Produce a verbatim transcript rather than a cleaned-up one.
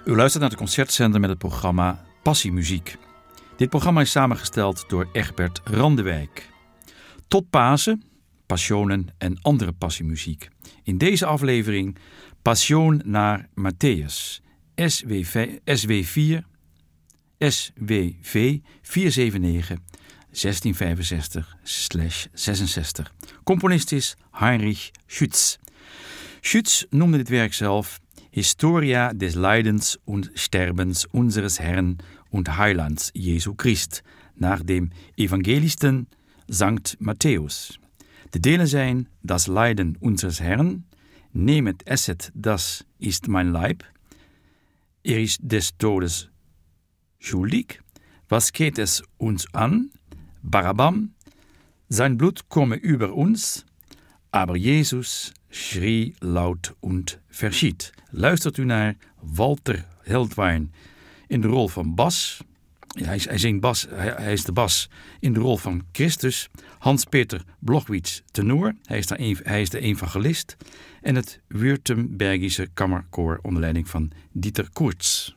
U luistert naar de Concertzender met het programma Passiemuziek. Dit programma is samengesteld door Egbert Randewijk. Tot Pasen, Passionen en andere passiemuziek. In deze aflevering Passion naar Matthäus, S W V, S W vier, S W V vierhonderdzevenennegentig, zestienvijfenzestig zesenzestig. Componist is Heinrich Schütz. Schütz noemde dit werk zelf Historia des Leidens und Sterbens unseres Herrn und Heilands Jesu Christ, nach dem Evangelisten Sankt Matthäus. De delen zijn das Leiden unseres Herrn, nehmet esset, das ist mein Leib, er ist des Todes schuldig, was geht es uns an, Barabam, sein Blut komme über uns, aber Jesus schrie laut und verschiet. Luistert u naar Walter Heldwein in de rol van Bas. Ja, hij, hij zingt Bas, hij, hij is de Bas in de rol van Christus. Hans-Peter Blokowitz tenor, hij is, een, hij is de evangelist. En het Württembergische Kammerkoor onder leiding van Dieter Kurz.